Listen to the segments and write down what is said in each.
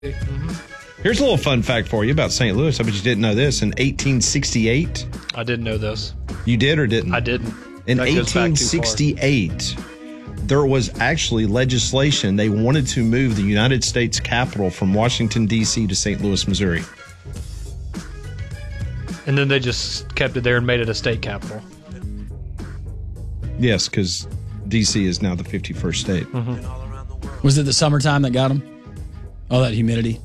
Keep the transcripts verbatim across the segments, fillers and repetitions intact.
Here's a little fun fact for you about Saint Louis. I bet you didn't know this. In eighteen sixty-eight, I didn't know this. you did or didn't? I didn't. In That goes back too far. eighteen sixty-eight, there was actually legislation. They wanted to move the United States Capitol from Washington, D C to Saint Louis, Missouri. And then they just kept it there and made it a state capital. Yes, because D C is now the fifty-first state. Mm-hmm. Was it the summertime that got them? All that humidity?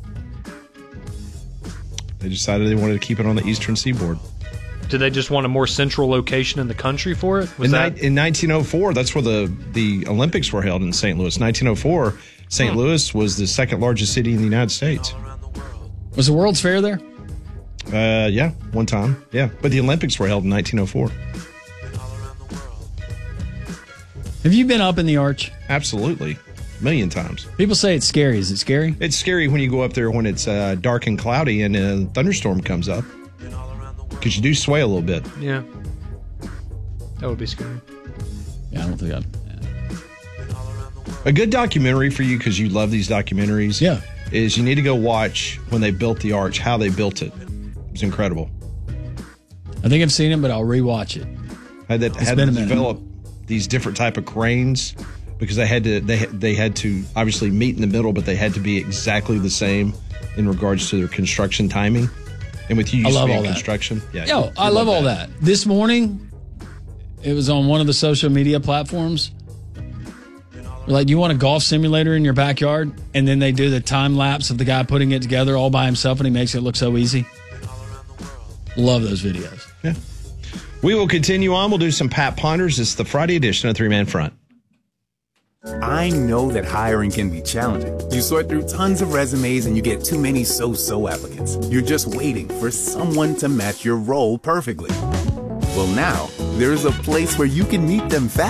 They decided they wanted to keep it on the eastern seaboard. Did they just want a more central location in the country for it? Was In, that ni- in nineteen oh four, that's where the, the Olympics were held in Saint Louis. nineteen oh four, Saint Hmm. Louis was the second largest city in the United States. Was the World's Fair there? Uh, yeah, one time. Yeah, but the Olympics were held in nineteen oh four. Have you been up in the arch? Absolutely. A million times. People say it's scary. Is it scary? It's scary when you go up there when it's uh, dark and cloudy and a thunderstorm comes up. Because you do sway a little bit. Yeah. That would be scary. Yeah, I don't think I'd. A good documentary for you, because you love these documentaries, Yeah. is you need to go watch when they built the arch, how they built it. It was incredible. I think I've seen it, but I'll rewatch it. Had that It's had been to a minute. develop these different type of cranes because they had to they they had to obviously meet in the middle, but they had to be exactly the same in regards to their construction timing. And with you I used love to be all in that. construction, yeah, Yo, you- I you love all that. This morning, it was on one of the social media platforms. They're like, you want a golf simulator in your backyard? And then they do the time lapse of the guy putting it together all by himself, and he makes it look so easy. Love those videos. Yeah. We will continue on. We'll do some Pat Ponders. It's the Friday edition of Three Man Front. I know that hiring can be challenging. You sort through tons of resumes and you get too many so-so applicants. You're just waiting for someone to match your role perfectly. Well, now, there's a place where you can meet them fast.